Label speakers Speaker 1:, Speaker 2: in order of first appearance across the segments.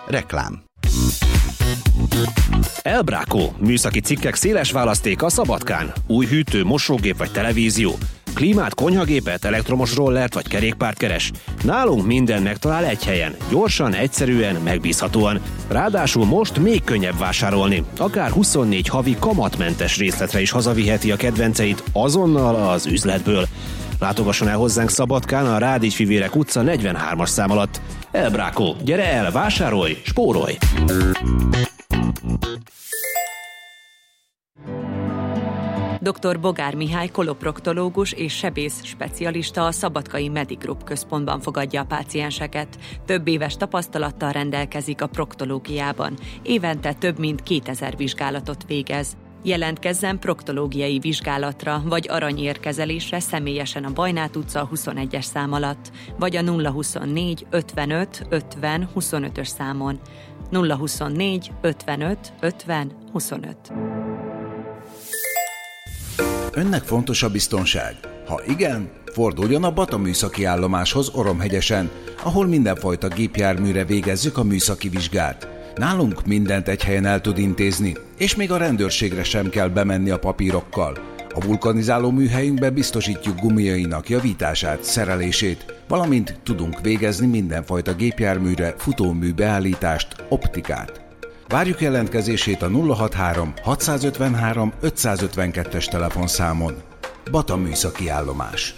Speaker 1: Reklám.
Speaker 2: Elbrákó, műszaki cikkek széles választéka a Szabadkán. Új hűtő, mosógép vagy televízió. Klímát, konyhagépet, elektromos rollert vagy kerékpárt keres? Nálunk minden megtalál egy helyen. Gyorsan, egyszerűen, megbízhatóan. Ráadásul most még könnyebb vásárolni. Akár 24 havi kamatmentes részletre is hazaviheti a kedvenceit azonnal az üzletből. Látogasson el hozzánk Szabadkán a Rádigy-Fivérek utca 43-as szám alatt. Elbrákó, gyere el, vásárolj, spórolj!
Speaker 3: Dr. Bogár Mihály koloproktológus és sebész specialista a Szabadkai Medigroup központban fogadja a pácienseket. Több éves tapasztalattal rendelkezik a proktológiában. Évente több mint 2000 vizsgálatot végez. Jelentkezzen proktológiai vizsgálatra vagy aranyérkezelésre személyesen a Bajnát utca 21-es szám alatt, vagy a 024 55 50 25-ös számon. 024 55 50 25.
Speaker 4: Önnek fontos a biztonság? Ha igen, forduljon a Bata műszaki állomáshoz Oromhegyesen, ahol mindenfajta gépjárműre végezzük a műszaki vizsgát. Nálunk mindent egy helyen el tud intézni, és még a rendőrségre sem kell bemenni a papírokkal. A vulkanizáló műhelyünkbe biztosítjuk gumiainak javítását, szerelését, valamint tudunk végezni mindenfajta gépjárműre futómű beállítást, optikát. Várjuk jelentkezését a 063 653 552-es telefonszámon. Bata műszaki állomás.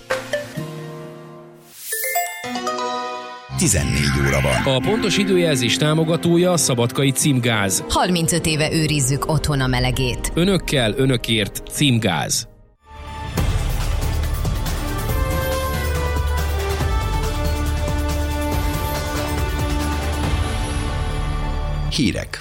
Speaker 1: 14 óra van.
Speaker 5: A pontos időjelzés támogatója a Szabadkai Címgáz.
Speaker 6: 35 éve őrizzük otthon a melegét.
Speaker 5: Önökkel, önökért Címgáz.
Speaker 1: Hírek.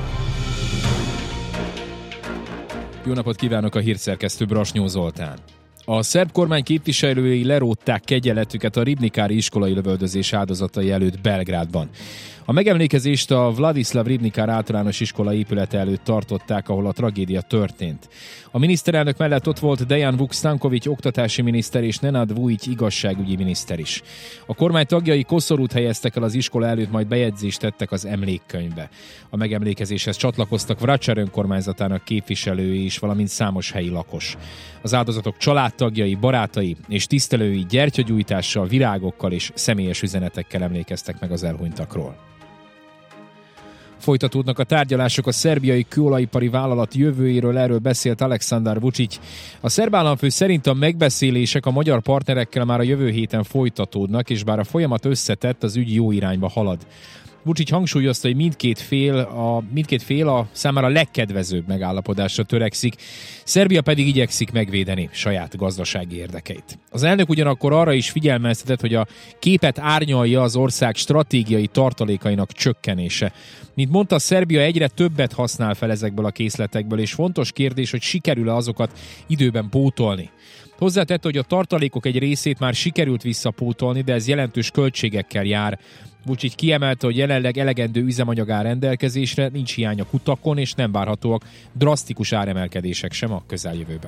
Speaker 5: Jó napot kívánok, a hírszerkesztő Brasnyó Zoltán. A szerb kormány képviselői lerótták kegyeletüket a Ribnikári iskolai lövöldözés áldozatai előtt Belgrádban. A megemlékezést a Vladislav Ribnikár általános iskola épülete előtt tartották, ahol a tragédia történt. A miniszterelnök mellett ott volt Dejan Vuk-Stanković oktatási miniszter és Nenad Vujić igazságügyi miniszter is. A kormány tagjai koszorút helyeztek el az iskola előtt, majd bejegyzést tettek az emlékkönyvbe. A megemlékezéshez csatlakoztak Vračar önkormányzatának képviselői is, valamint számos helyi lakos. Az áldozatok családtagjai, barátai és tisztelői gyertyagyújtással, virágokkal és személyes üzenetekkel emlékeztek meg az elhunytakról. Folytatódnak a tárgyalások a szerbiai kőolajipari vállalat jövőjéről, erről beszélt Aleksandar Vučić. A szerb államfő szerint a megbeszélések a magyar partnerekkel már a jövő héten folytatódnak, és bár a folyamat összetett, az ügy jó irányba halad. Vučić hangsúlyozta, hogy mindkét fél a számára legkedvezőbb megállapodásra törekszik, Szerbia pedig igyekszik megvédeni saját gazdasági érdekeit. Az elnök ugyanakkor arra is figyelmeztetett, hogy a képet árnyalja az ország stratégiai tartalékainak csökkenése. Mint mondta, Szerbia egyre többet használ fel ezekből a készletekből, és fontos kérdés, hogy sikerül-e azokat időben pótolni. Hozzátette, hogy a tartalékok egy részét már sikerült visszapótolni, de ez jelentős költségekkel jár. Vučić kiemelte, hogy jelenleg elegendő üzemanyag áll rendelkezésre, nincs hiány a kutakon, és nem várhatóak drasztikus áremelkedések sem a közeljövőben.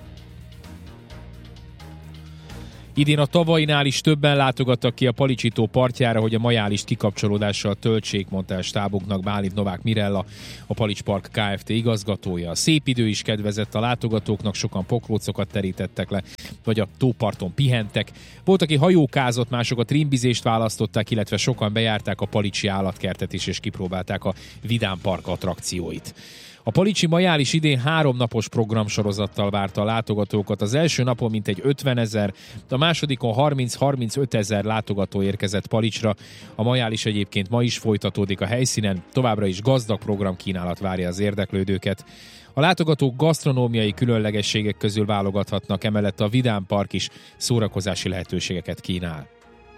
Speaker 5: Idén a tavainál is többen látogattak ki a Palicsi-tó partjára, hogy a majálist kikapcsolódással töltsék, mondta el stábuknak Bálint Novák Mirella, a Palics Park Kft. Igazgatója. A szép idő is kedvezett a látogatóknak, sokan pokrócokat terítettek le, vagy a tóparton pihentek. Volt, aki hajókázott, mások a trimbizést választották, illetve sokan bejárták a Palicsi állatkertet is, és kipróbálták a Vidám Park attrakcióit. A Palicsi Majális idén 3 napos programsorozattal várta a látogatókat. Az első napon mintegy 50 000, a másodikon 30-35 000 látogató érkezett Palicsra. A Majális egyébként ma is folytatódik a helyszínen, továbbra is gazdag programkínálat várja az érdeklődőket. A látogatók gasztronómiai különlegességek közül válogathatnak, emellett a Vidám Park is szórakozási lehetőségeket kínál.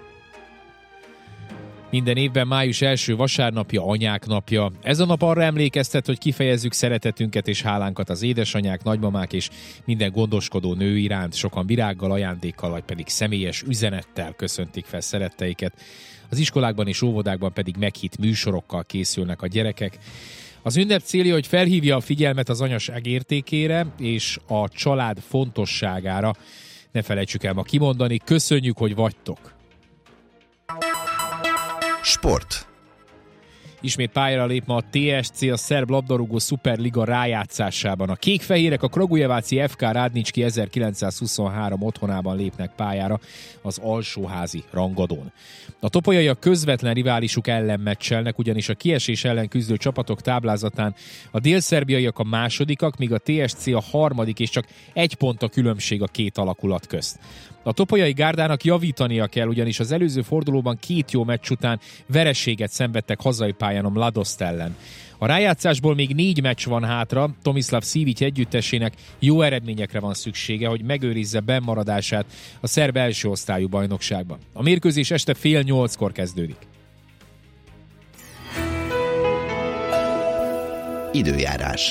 Speaker 5: Minden évben május első vasárnapja Anyák napja. Ez a nap arra emlékeztet, hogy kifejezzük szeretetünket és hálánkat az édesanyák, nagymamák és minden gondoskodó nő iránt. Sokan virággal, ajándékkal, vagy pedig személyes üzenettel köszöntik fel szeretteiket. Az iskolákban és óvodákban pedig meghitt műsorokkal készülnek a gyerekek. Az ünnep célja, hogy felhívja a figyelmet az anyaság értékére és a család fontosságára. Ne felejtsük el ma kimondani, köszönjük, hogy vagytok!
Speaker 1: Sport.
Speaker 5: Ismét pályára lép ma a TSC a szerb labdarúgó szuperliga rájátszásában. A kékfehérek a Kragujeváci FK Rádnicski 1923 otthonában lépnek pályára az alsóházi rangadón. A topolyaiak közvetlen riválisuk ellen meccselnek, ugyanis a kiesés ellen küzdő csapatok táblázatán a délszerbiaiak a másodikak, míg a TSC a harmadik, és csak 1 pont a különbség a két alakulat közt. A topolyai gárdának javítania kell, ugyanis az előző fordulóban 2 jó meccs után vereséget szenvedtek hazai pályán a Mladost ellen. A rájátszásból még 4 meccs van hátra, Tomislav Sivic együttesének jó eredményekre van szüksége, hogy megőrizze bennmaradását a szerb első osztályú bajnokságban. A mérkőzés este 7:30 kezdődik.
Speaker 1: Időjárás.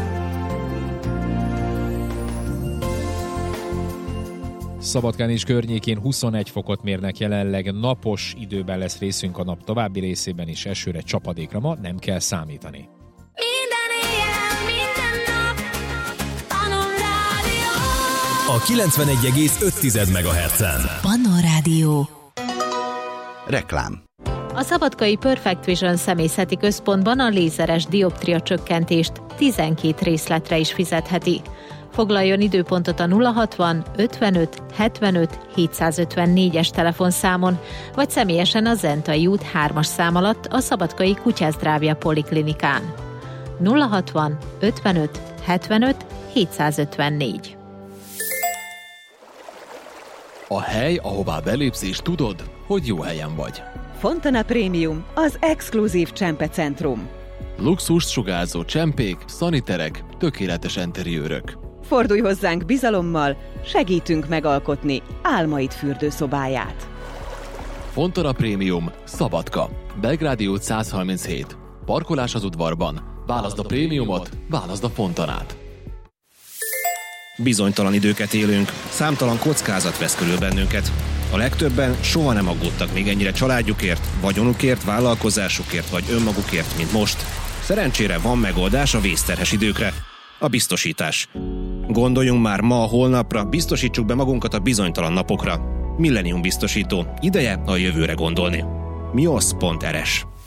Speaker 5: Szabadkán és környékén 21 fokot mérnek jelenleg, napos időben lesz részünk a nap további részében is, esőre, csapadékra ma nem kell számítani.
Speaker 7: Minden éjjel, minden nap, Pannon Rádió.
Speaker 8: A 91,5 MHz-en.
Speaker 6: Pannon Rádió.
Speaker 1: Reklám.
Speaker 9: A szabadkai Perfect Vision személyzeti központban a lézeres dioptria csökkentést 12 részletre is fizetheti. Foglaljon időpontot a 060 55 75 754-es telefonszámon, vagy személyesen a Zentai út 3-as szám alatt a szabadkai Kutyázdrávja Poliklinikán. 060 55 75 754.
Speaker 10: A hely, ahová belépsz és tudod, hogy jó helyen vagy.
Speaker 11: Fontana Premium, az exkluzív csempecentrum.
Speaker 10: Luxust sugárzó csempék, szaniterek, tökéletes interiőrök.
Speaker 11: Fordulj hozzánk bizalommal, segítünk megalkotni álmaid fürdőszobáját.
Speaker 10: Fontana Premium, Szabadka, Belgrádi út 137. Parkolás az udvarban. Válaszd a prémiumot, válaszd a Fontanát.
Speaker 2: Bizonytalan időket élünk, számtalan kockázat vesz körül bennünket. A legtöbben soha nem aggódtak még ennyire családjukért, vagyonukért, vállalkozásukért vagy önmagukért, mint most. Szerencsére van megoldás a vészterhes időkre. A biztosítás. Gondoljunk már ma a holnapra, biztosítsuk be magunkat a bizonytalan napokra. Millennium biztosító. Ideje a jövőre gondolni. miosz.rs